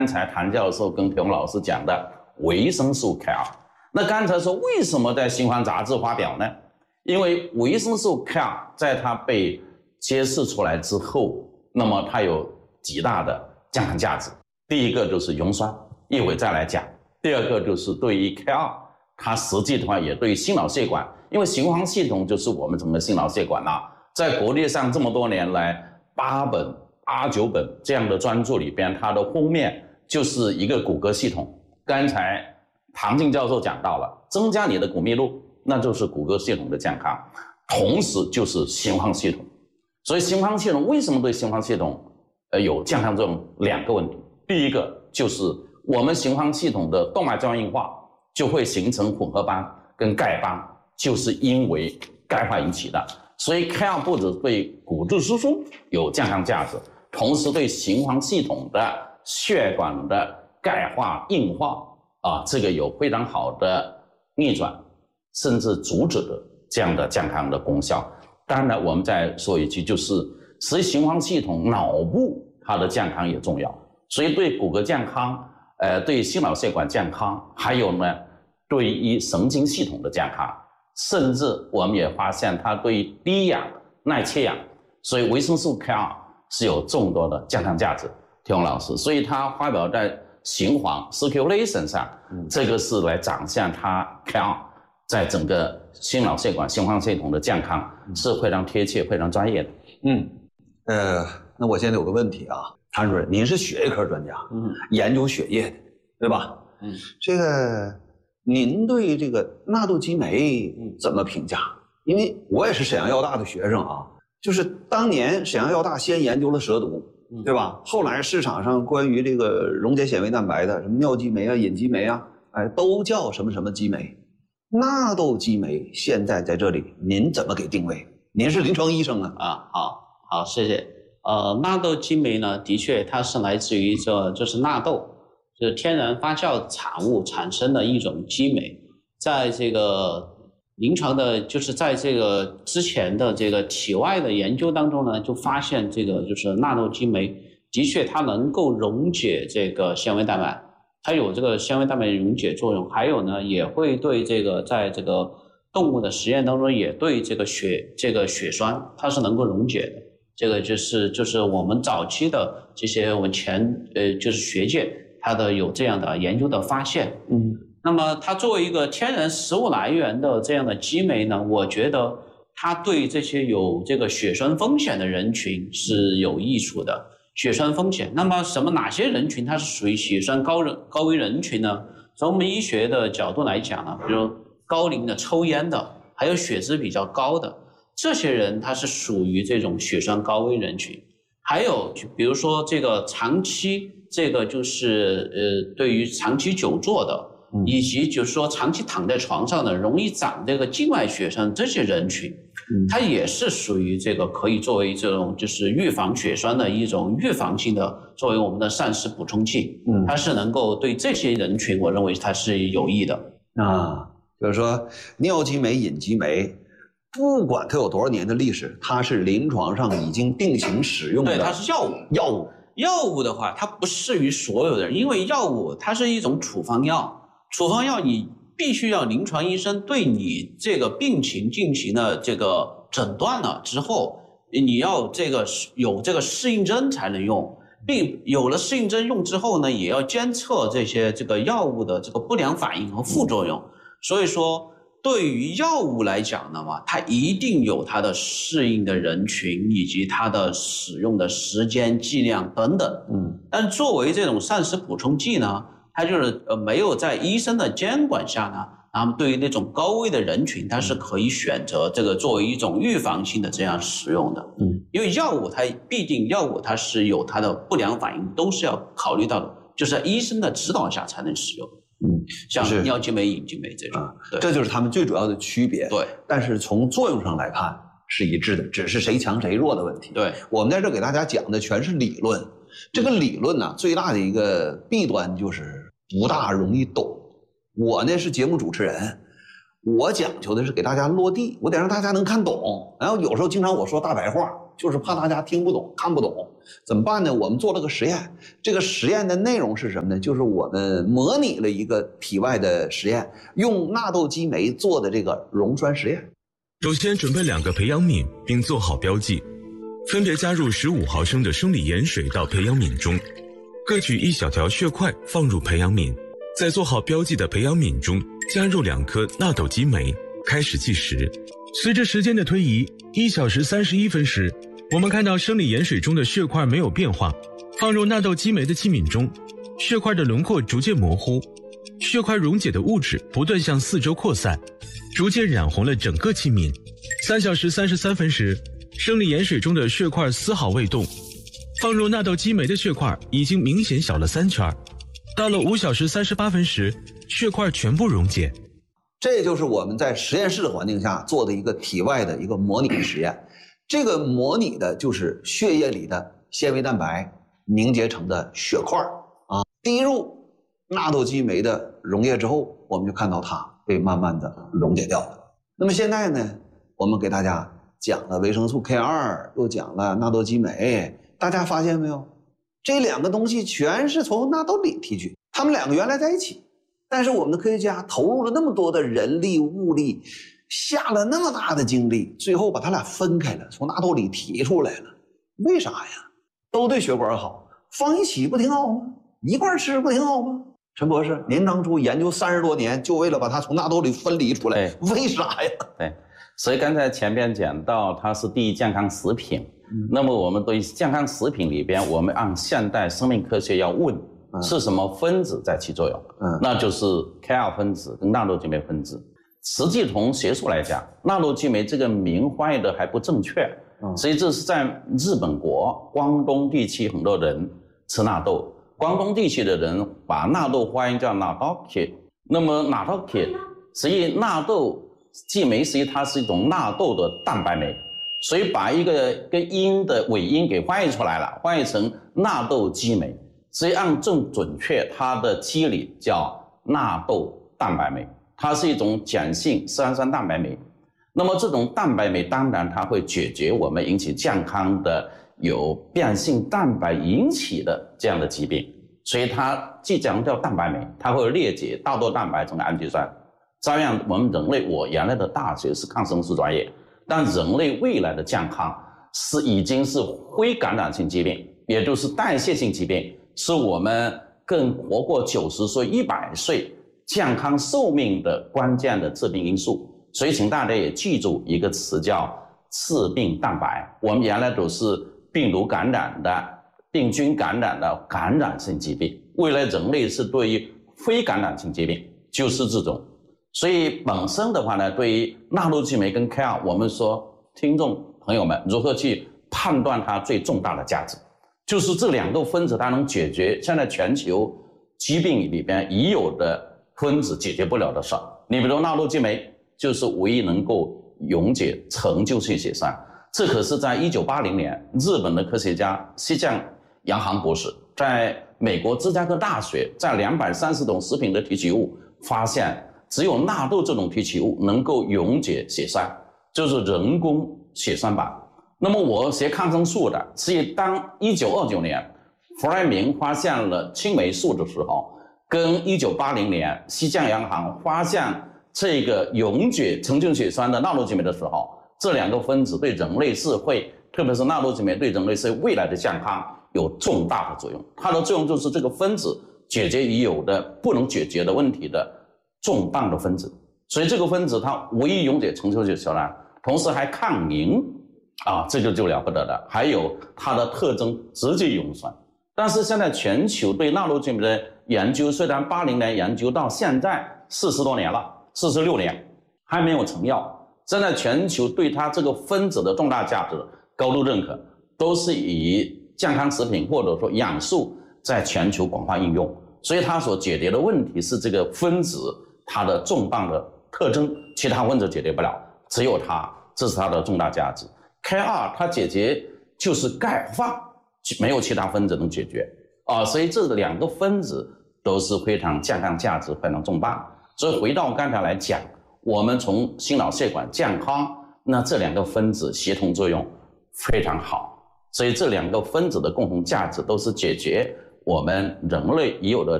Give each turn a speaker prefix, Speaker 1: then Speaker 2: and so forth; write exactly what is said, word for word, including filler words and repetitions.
Speaker 1: 才谭教授跟田老师讲的维生素 K 二。那刚才说为什么在新华杂志发表呢？因为维生素 K 二在它被揭示出来之后，那么它有极大的健康价值。第一个就是溶栓，一会再来讲。第二个就是对于 K 二，它实际的话也对心脑血管，因为循环系统就是我们整个心脑血管啊，在国际上这么多年来，八本、八九本这样的专著里边，它的封面就是一个骨骼系统。刚才唐静教授讲到了，增加你的骨密度，那就是骨骼系统的健康，同时就是循环系统。所以循环系统为什么对循环系统呃有健康作用？两个问题，第一个就是我们循环系统的动脉粥硬化就会形成混合斑跟钙斑，就是因为钙化引起的。所以 K 二不止对骨质疏松有健康价值，同时对循环系统的血管的钙化硬化啊，这个有非常好的逆转甚至阻止的这样的健康的功效。当然我们再说一句，就是实际循环系统脑部它的健康也重要，所以对骨骼健康呃，对心脑血管健康，还有呢对于神经系统的健康，甚至我们也发现它对于低氧耐缺氧，所以维生素 K 二是有众多的健康价值。田宏老师，所以他发表在循环 circulation 上，嗯、这个是来展现它 K 二在整个心脑血管循环系统的健康是非常贴切、非常专业的。
Speaker 2: 嗯，呃，那我现在有个问题啊，谭主任，您是血液科专家，嗯，研究血液的，对吧？嗯，这个您对这个纳豆激酶怎么评价？因为我也是沈阳药大的学生啊，就是当年沈阳药大先研究了蛇毒，对吧？后来市场上关于这个溶解纤维蛋白的，什么尿激酶啊、隐激酶啊，哎，都叫什么什么激酶。纳豆激酶现在在这里，您怎么给定位？您是临床医生啊？
Speaker 3: 啊，好，好，谢谢。呃，纳豆激酶呢，的确它是来自于这，就是纳豆，就是天然发酵产物产生的一种激酶，在这个临床的，就是在这个之前的这个体外的研究当中呢，就发现这个就是纳豆激酶的确它能够溶解这个纤维蛋白。它有这个纤维蛋白溶解作用，还有呢，也会对这个在这个动物的实验当中，也对这个血这个血栓它是能够溶解的。这个就是就是我们早期的这些我们前呃就是学界它的有这样的研究的发现。嗯，那么它作为一个天然食物来源的这样的激酶呢，我觉得它对这些有这个血栓风险的人群是有益处的。血栓风险，那么什么哪些人群它是属于血栓高人高危人群呢？从我们医学的角度来讲呢，比如高龄的、抽烟的，还有血脂比较高的这些人，他是属于这种血栓高危人群。还有比如说这个长期这个就是呃对于长期久坐的，以及就是说长期躺在床上的，容易长这个静脉血栓这些人群。它也是属于这个可以作为这种就是预防血栓的一种预防性的，作为我们的膳食补充剂，嗯，它是能够对这些人群，我认为它是有益的
Speaker 2: 啊。就是说，尿激酶、隐激酶，不管它有多少年的历史，它是临床上已经定型使用的。
Speaker 3: 对，它是药物。
Speaker 2: 药物，
Speaker 3: 药物的话，它不适于所有的人，因为药物它是一种处方药，处方药你必须要临床医生对你这个病情进行了这个诊断了之后，你要这个有这个适应症才能用，并有了适应症用之后呢，也要监测这些这个药物的这个不良反应和副作用。所以说，对于药物来讲的话，它一定有它的适应的人群以及它的使用的时间、剂量等等。嗯，但作为这种膳食补充剂呢，它就是呃没有在医生的监管下呢，那么对于那种高危的人群，它是可以选择这个作为一种预防性的这样使用的。嗯，因为药物它必定药物它是有它的不良反应，都是要考虑到的，就是在医生的指导下才能使用。嗯，像尿激酶、隐激酶这种、
Speaker 2: 啊，这就是他们最主要的区别。
Speaker 3: 对，
Speaker 2: 但是从作用上来看是一致的，只是谁强谁弱的问题。
Speaker 3: 对，
Speaker 2: 我们在这给大家讲的全是理论。这个理论呢，最大的一个弊端就是不大容易懂。我呢是节目主持人， 我讲究的是给大家落地，我得让大家能看懂。然后有时候经常我说大白话，就是怕大家听不懂、看不懂，怎么办呢？我们做了个实验，这个实验的内容是什么呢？就是我们模拟了一个体外的实验，用纳豆激酶做的这个溶栓实验。
Speaker 4: 首先准备两个培养皿，并做好标记，分别加入十五毫升的生理盐水到培养皿中，各取一小条血块放入培养皿，在做好标记的培养皿中加入两颗纳豆激酶，开始计时。随着时间的推移，一小时三十一分时，我们看到生理盐水中的血块没有变化，放入纳豆激酶的器皿中，血块的轮廓逐渐模糊，血块溶解的物质不断向四周扩散，逐渐染红了整个器皿。三小时三十三分时，生理盐水中的血块丝毫未动，放入纳豆激酶的血块已经明显小了三圈。到了五小时三十八分时，血块全部溶解。
Speaker 2: 这就是我们在实验室的环境下做的一个体外的一个模拟实验。这个模拟的就是血液里的纤维蛋白凝结成的血块啊，滴入纳豆激酶的溶液之后，我们就看到它被慢慢的溶解掉了。那么现在呢，我们给大家讲了维生素 K 二， 又讲了纳豆激酶，大家发现没有？这两个东西全是从纳豆里提取，它们两个原来在一起，但是我们的科学家投入了那么多的人力物力，下了那么大的精力，最后把它俩分开了，从纳豆里提出来了。为啥呀？都对血管好，放一起不挺好吗？一块吃不挺好吗？陈博士，您当初研究三十多年，就为了把它从纳豆里分离出来，为啥呀？
Speaker 1: 对，所以刚才前边讲到，它是第一健康食品。嗯、那么我们对健康食品里边，我们按现代生命科学要问。嗯、是什么分子在起作用？嗯，那就是 K 二 分子跟纳豆激酶分子。实际从学术来讲，纳豆激酶这个名翻译的还不正确，嗯，所以这是在日本国关东地区很多人吃纳豆，关东地区的人把纳豆翻译叫纳豆激。那么纳豆激，实际纳豆激酶实际它是一种纳豆的蛋白酶，所以把一个跟音的尾音给翻译出来了，翻译成纳豆激酶。所以按正准确，它的机理叫纳豆蛋白酶，它是一种碱性色氨酸蛋白酶。那么这种蛋白酶当然它会解决我们引起健康的有变性蛋白引起的这样的疾病，所以它既强调蛋白酶，它会裂解大豆蛋白成氨基酸。照样我们人类，我原来的大学是抗生素专业，但人类未来的健康是已经是非感染性疾病，也就是代谢性疾病。是我们更活过九十岁、一百岁健康寿命的关键的致病因素。所以请大家也记住一个词叫致病蛋白。我们原来都是病毒感染的、病菌感染的感染性疾病，未来人类是对于非感染性疾病，就是这种。所以本身的话呢，对于纳豆激酶跟 K 二， 我们说听众朋友们如何去判断它最重大的价值？就是这两个分子它能解决现在全球疾病里边已有的分子解决不了的事儿。你比如纳豆激酶就是唯一能够溶解成就性血栓，这可是在一九八零年日本的科学家西江洋行博士在美国芝加哥大学在两百三十种食品的提取物发现，只有纳豆这种提取物能够溶解血栓，就是人工血栓板。那么我学抗生素的，所以当一九二九年弗莱明发现了青霉素的时候，跟一九八零年西江洋行发现这个溶解成就血栓的纳豆激酶的时候，这两个分子对人类是会，特别是纳豆激酶对人类是未来的健康有重大的作用。它的作用就是这个分子解决已有的不能解决的问题的重磅的分子，所以这个分子它唯一溶解成就血栓，同时还抗凝。啊，这个就了不得了。还有它的特征直接溶栓。但是现在全球对纳豆激酶的研究，虽然八零年研究到现在四十多年了，四十六年还没有成药。现在全球对它这个分子的重大价值高度认可，都是以健康食品或者说养素在全球广泛应用。所以它所解决的问题是这个分子它的重磅的特征，其他分子解决不了，只有它，这是它的重大价值。K 二 它解决就是钙化，没有其他分子能解决啊，所以这两个分子都是非常健康价值非常重磅。所以回到刚才来讲， 我们从心脑血管健康，那这两个分子协同作用非常好，所以这两个分子的共同价值都是解决我们人类已有的